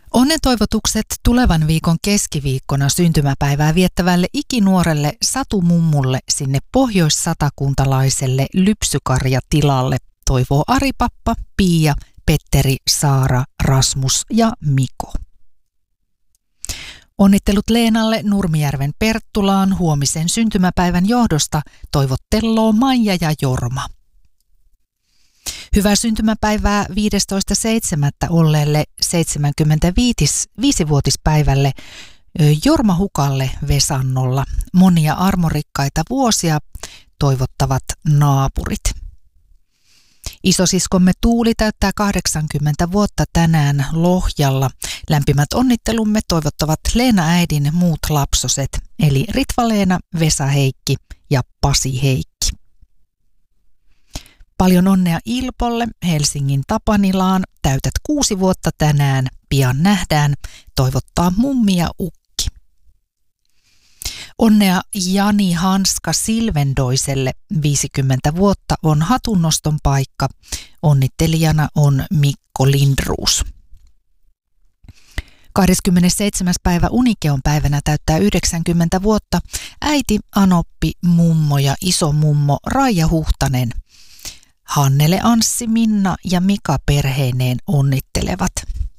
Onnentoivotukset tulevan viikon keskiviikkona syntymäpäivää viettävälle ikinuorelle Satu-mummulle sinne pohjoissatakuntalaiselle lypsykarjatilalle toivoo Ari-pappa, Pia, Petteri, Saara, Rasmus ja Miko. Onnittelut Leenalle Nurmijärven Perttulaan huomisen syntymäpäivän johdosta toivottelloo Maija ja Jorma. Hyvää syntymäpäivää 15.7. olleelle 75-vuotispäivälle Jorma Hukalle Vesannolla. Monia armorikkaita vuosia toivottavat naapurit. Isosiskomme Tuuli täyttää 80 vuotta tänään Lohjalla. Lämpimät onnittelumme toivottavat Leena-äidin muut lapsoset, eli Ritva-Leena, Vesa-Heikki ja Pasi-Heikki. Paljon onnea Ilpolle Helsingin Tapanilaan. Täytät 6 vuotta tänään. Pian nähdään. Toivottaa mummi ja ukki. Onnea Jani Hanska Silvendoiselle. 50 vuotta on hatunnoston paikka. Onnittelijana on Mikko Lindruus. 27. päivä Unikeon päivänä täyttää 90 vuotta äiti, anoppi, mummo ja isomummo Raija Huhtanen. Hannele, Anssi, Minna ja Mika perheineen onnittelevat.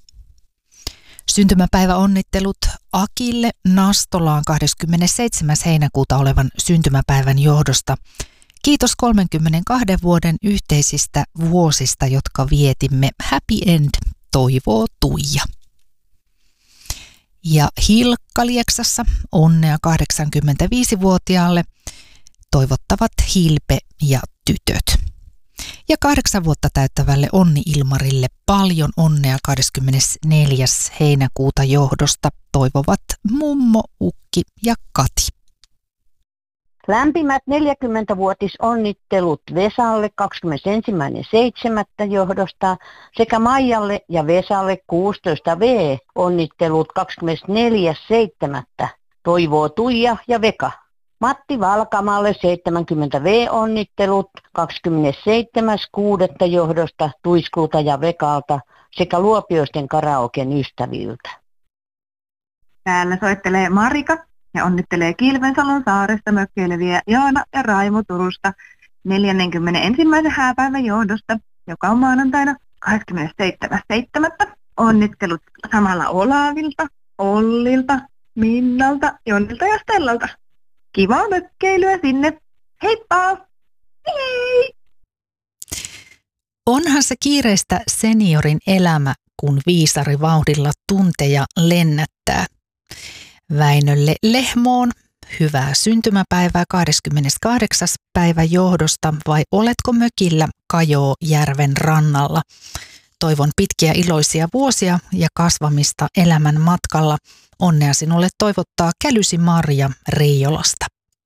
Syntymäpäiväonnittelut Akille Nastolaan 27. heinäkuuta olevan syntymäpäivän johdosta. Kiitos 32 vuoden yhteisistä vuosista, jotka vietimme. Happy end, toivoo Tuija. Ja Hilkka Lieksassa onnea 85-vuotiaalle toivottavat Hilpe ja tytöt. Ja 8 vuotta täyttävälle Onni Ilmarille paljon onnea 24. heinäkuuta johdosta toivovat mummo, ukki ja Kati. Lämpimät 40-vuotisonnittelut Vesalle 21.7. johdosta sekä Maijalle ja Vesalle 16V onnittelut 24.7. toivoo Tuija ja Veka. Matti Valkamalle 70V onnittelut 27.6. johdosta Tuiskulta ja Vekalta sekä Luopioisten karaoken ystäviltä. Täällä soittelee Marika ja onnittelee Kilvensalon saaresta mökkeileviä Jaana ja Raimo Turusta 41. hääpäivän johdosta, joka on maanantaina 27.7. Onnittelut samalla Olavilta, Ollilta, Minnalta, Jonnilta ja Stellalta. Kivaa mökkeilyä sinne. Heippa! Hei! Onhan se kiireistä seniorin elämä, kun viisarivauhdilla tunteja lennättää. Väinölle Lehmoon hyvää syntymäpäivää 28. päivä johdosta, vai oletko mökillä Kajoojärven rannalla? Toivon pitkiä iloisia vuosia ja kasvamista elämän matkalla. Onnea sinulle toivottaa Kälysi Marja Riiolasta.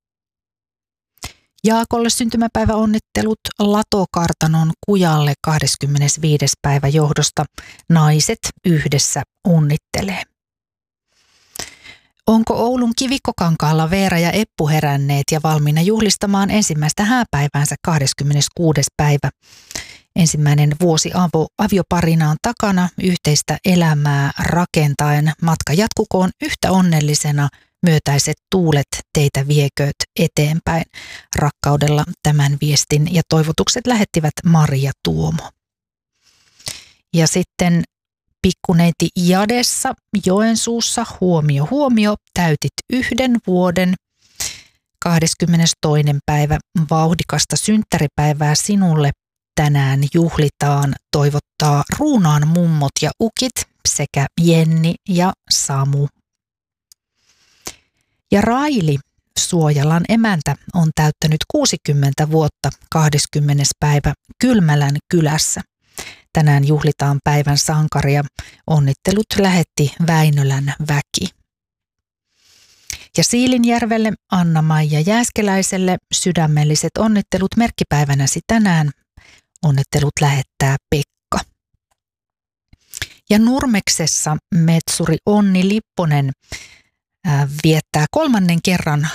Jaakolle syntymäpäiväonnittelut Latokartanon Kujalle 25. päivä johdosta. Naiset yhdessä onnittelee. Onko Oulun Kivikkokankaalla Veera ja Eppu heränneet ja valmiina juhlistamaan ensimmäistä hääpäiväänsä 26. päivä? Ensimmäinen vuosi avioparinaan takana yhteistä elämää rakentaen. Matka jatkukoon yhtä onnellisena, myötäiset tuulet teitä viekööt eteenpäin. Rakkaudella tämän viestin ja toivotukset lähettivät Maria Tuomo. Ja sitten pikkuneiti Jadessa Joensuussa, huomio, täytit 1 vuoden. 22. päivä vauhdikasta synttäripäivää sinulle. Tänään juhlitaan, toivottaa Ruunaan mummot ja ukit sekä Jenni ja Samu. Ja Raili, Suojalan emäntä, on täyttänyt 60 vuotta 20. päivä Kylmälän kylässä. Tänään juhlitaan päivän sankaria. Onnittelut lähetti Väinölän väki. Ja Siilinjärvelle Anna-Maija Jääskeläiselle sydämelliset onnittelut merkkipäivänäsi tänään. Onnittelut lähettää Pekka. Ja Nurmeksessa metsuri Onni Lipponen viettää 3. kerran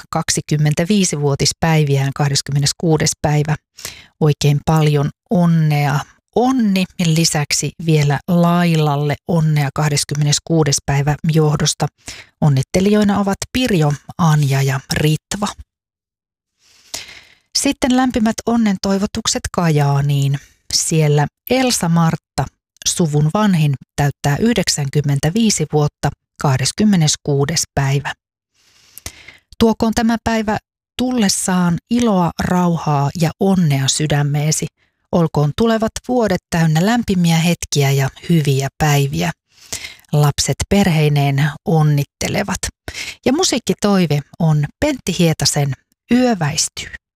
25-vuotispäiviään 26. päivä. Oikein paljon onnea Onni ja lisäksi vielä Lailalle onnea 26. päivä johdosta. Onnittelijoina ovat Pirjo, Anja ja Ritva. Sitten lämpimät onnen toivotukset Kajaaniin. Siellä Elsa Martta, suvun vanhin, täyttää 95 vuotta 26. päivä. Tuokoon tämä päivä tullessaan iloa, rauhaa ja onnea sydämeesi. Olkoon tulevat vuodet täynnä lämpimiä hetkiä ja hyviä päiviä. Lapset perheineen onnittelevat. Ja musiikkitoive on Pentti Hietasen Yö väistyy.